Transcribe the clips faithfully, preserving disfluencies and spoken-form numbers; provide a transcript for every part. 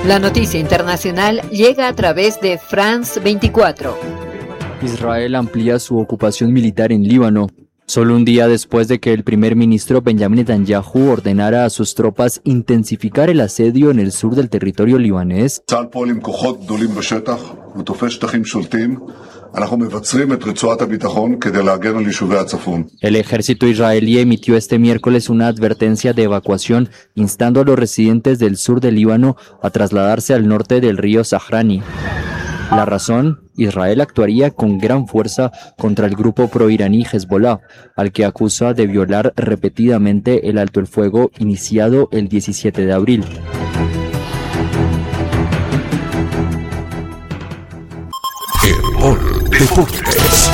La noticia internacional llega a través de France veinticuatro. Israel amplía su ocupación militar en Líbano. Solo un día después de que el primer ministro Benjamin Netanyahu ordenara a sus tropas intensificar el asedio en el sur del territorio libanés, el ejército israelí emitió este miércoles una advertencia de evacuación instando a los residentes del sur del Líbano a trasladarse al norte del río Zahrani. La razón: Israel actuaría con gran fuerza contra el grupo proiraní Hezbollah, al que acusa de violar repetidamente el alto el fuego iniciado el diecisiete de abril. Herbol Deportes.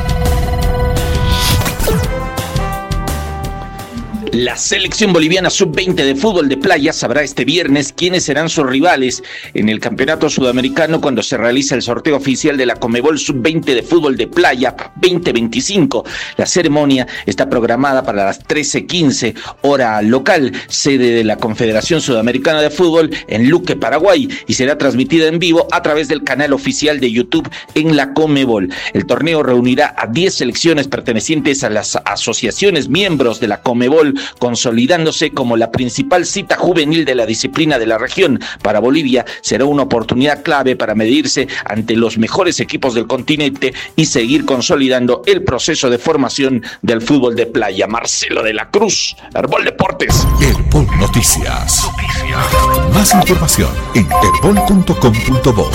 La selección boliviana sub veinte de fútbol de playa sabrá este viernes quiénes serán sus rivales en el campeonato sudamericano cuando se realiza el sorteo oficial de la Conmebol sub veinte de fútbol de playa veinte veinticinco. La ceremonia está programada para las trece quince hora local, sede de la Confederación Sudamericana de Fútbol en Luque, Paraguay, y será transmitida en vivo a través del canal oficial de YouTube en la Conmebol. El torneo reunirá a diez selecciones pertenecientes a las asociaciones miembros de la Conmebol, consolidándose como la principal cita juvenil de la disciplina de la región. Para Bolivia será una oportunidad clave para medirse ante los mejores equipos del continente y seguir consolidando el proceso de formación del fútbol de playa. Marcelo de la Cruz, Herbol Deportes. Herbol Noticias. Noticias. Más información en herbol punto com punto bo.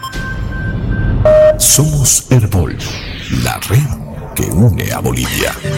Somos Herbol, la red que une a Bolivia.